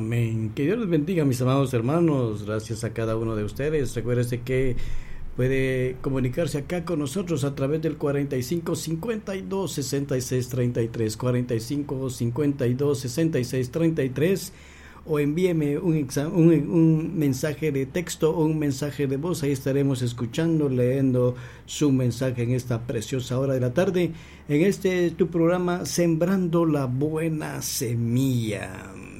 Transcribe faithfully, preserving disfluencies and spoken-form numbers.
Amén. Que Dios les bendiga, mis amados hermanos. Gracias a cada uno de ustedes. Recuérdese que puede comunicarse acá con nosotros a través del cuarenta y cinco cincuenta y dos sesenta y seis treinta y tres, cuarenta y cinco cincuenta y dos sesenta y seis treinta y tres, o envíeme un, exa- un, un mensaje de texto o un mensaje de voz. Ahí estaremos escuchando, leyendo su mensaje en esta preciosa hora de la tarde, en este tu programa Sembrando la Buena Semilla.